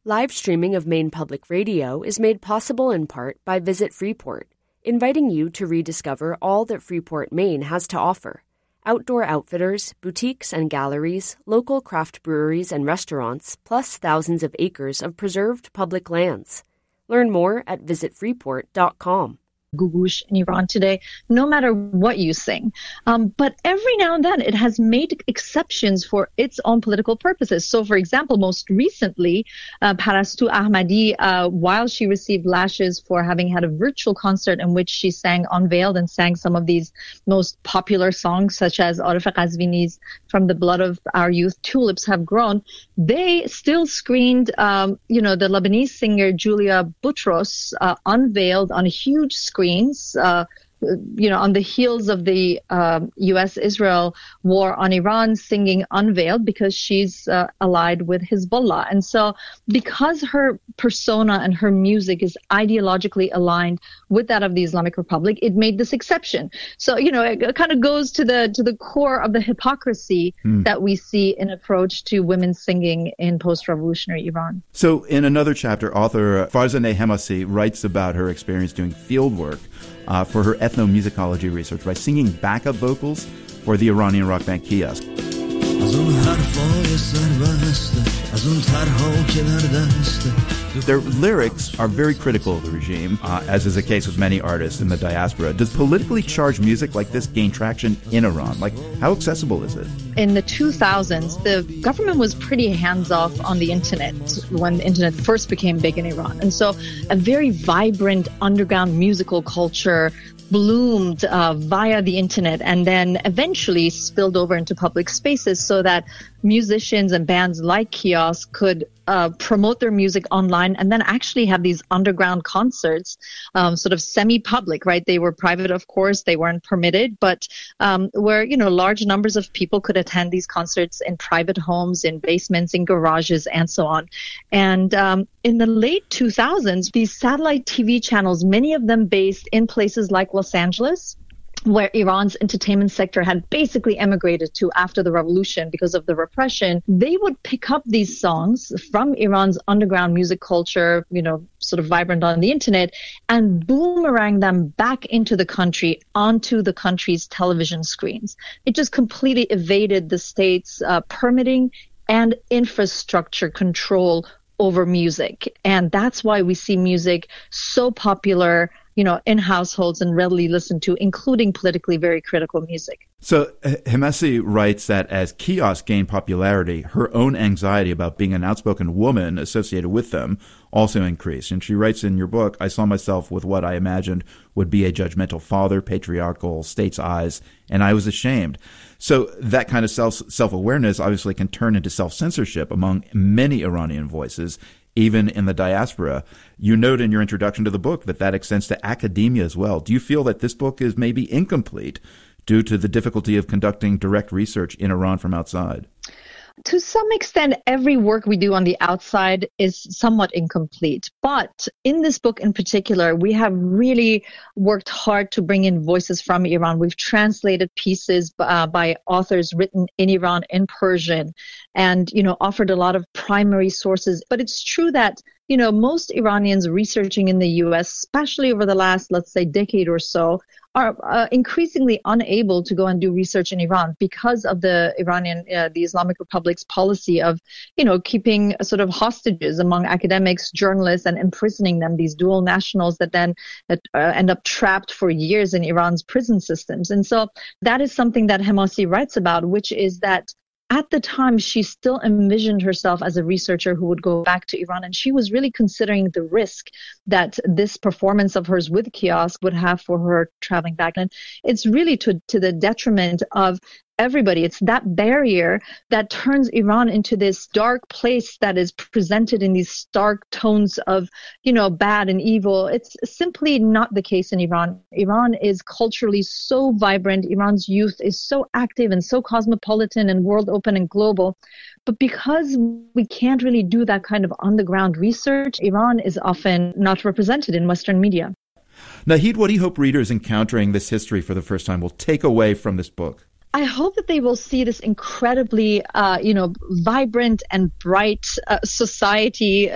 Live streaming of Maine Public Radio is made possible in part by Visit Freeport, inviting you to rediscover all that Freeport, Maine has to offer. Outdoor outfitters, boutiques and galleries, local craft breweries and restaurants, plus thousands of acres of preserved public lands. Learn more at visitfreeport.com. Gugush in Iran today, no matter what you sing. But every now and then it has made exceptions for its own political purposes. So, for example, most recently, Parastu Ahmadi, while she received lashes for having had a virtual concert in which she unveiled and sang some of these most popular songs, such as Arif Qazvini's From the Blood of Our Youth, Tulips Have Grown, they still screened, the Lebanese singer Julia Boutros unveiled on a huge screens, on the heels of the U.S.-Israel war on Iran, singing Unveiled because she's allied with Hezbollah. And so because her persona and her music is ideologically aligned with that of the Islamic Republic, it made this exception. So, it kind of goes to the core of the hypocrisy that we see in approach to women singing in post-revolutionary Iran. So in another chapter, author Farzaneh Hemasi writes about her experience doing field work for her ethnomusicology research by singing backup vocals for the Iranian rock band Kiosk. Their lyrics are very critical of the regime, as is the case with many artists in the diaspora. Does politically charged music like this gain traction in Iran? How accessible is it? In the 2000s, the government was pretty hands-off on the internet when the internet first became big in Iran. And so a very vibrant underground musical culture bloomed via the internet and then eventually spilled over into public spaces so that musicians and bands like Kiosk could promote their music online and then actually have these underground concerts, sort of semi-public, right? They were private, of course, they weren't permitted, but where, large numbers of people could attend these concerts in private homes, in basements, in garages, and so on. And in the late 2000s, these satellite TV channels, many of them based in places like Los Angeles, where Iran's entertainment sector had basically emigrated to after the revolution because of the repression, they would pick up these songs from Iran's underground music culture, sort of vibrant on the internet, and boomerang them back into the country, onto the country's television screens. It just completely evaded the state's permitting and infrastructure control over music. And that's why we see music so popular, in households and readily listened to, including politically very critical music. So Hemasi writes that as Kiosk gained popularity, her own anxiety about being an outspoken woman associated with them also increased. And she writes in your book, I saw myself with what I imagined would be a judgmental father, patriarchal, state's eyes, and I was ashamed. So that kind of self-awareness obviously can turn into self-censorship among many Iranian voices, even in the diaspora. You note in your introduction to the book that extends to academia as well. Do you feel that this book is maybe incomplete due to the difficulty of conducting direct research in Iran from outside? To some extent, every work we do on the outside is somewhat incomplete. But in this book in particular, we have really worked hard to bring in voices from Iran. We've translated pieces by authors written in Iran in Persian and, offered a lot of primary sources. But it's true that most Iranians researching in the U.S., especially over the last, let's say, decade or so, are increasingly unable to go and do research in Iran because of the Islamic Republic's policy of, keeping sort of hostages among academics, journalists, and imprisoning them, these dual nationals that then end up trapped for years in Iran's prison systems. And so that is something that Hemasi writes about, which is that at the time, she still envisioned herself as a researcher who would go back to Iran, and she was really considering the risk that this performance of hers with Kiosk would have for her traveling back. And it's really to the detriment of everybody. It's that barrier that turns Iran into this dark place that is presented in these stark tones of, bad and evil. It's simply not the case in Iran. Iran is culturally so vibrant. Iran's youth is so active and so cosmopolitan and world open and global. But because we can't really do that kind of on-the-ground research, Iran is often not represented in Western media. Nahid, what do you hope readers encountering this history for the first time will take away from this book? I hope that they will see this incredibly, vibrant and bright society